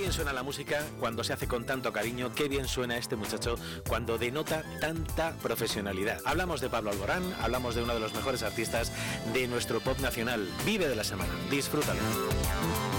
bien suena la música cuando se hace con tanto cariño, qué bien suena este muchacho cuando denota tanta profesionalidad. Hablamos de Pablo Alborán, hablamos de uno de los mejores artistas de nuestro pop nacional. Vive de la semana, disfrútalo.